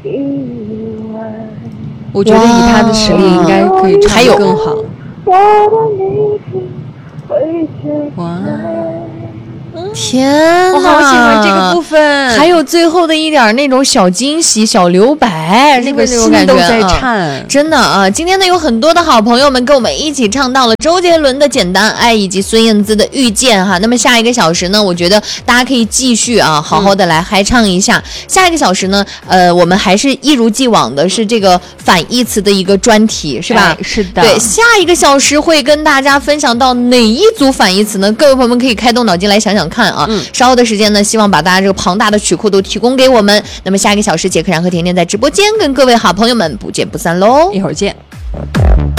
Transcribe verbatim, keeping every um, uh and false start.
我觉得以他的实力应该可以唱得更好。哇！ 天哪， 我好喜欢这个部分， 还有最后的一点那种小惊喜、小留白， 那个心都在颤、 啊，真的啊！今天呢，有很多的好朋友们跟我们一起唱到了周杰伦的《简单爱》以及孙燕姿的《遇见》哈。那么下一个小时呢，我觉得大家可以继续啊，好好的来嗨唱一下。嗯、下一个小时呢，呃，我们还是一如既往的是这个反义词的一个专题，是吧？ 哎、是的。 对，下一个小时会跟大家分享到哪一组反义词呢？各位朋友们可以开动脑筋来想想看啊。嗯，稍后的时间呢，希望把大家这个庞大的曲库都提供给我们。那么下一个小时，杰克然和甜甜在直播间跟各位好朋友们不见不散喽！ 一会儿见。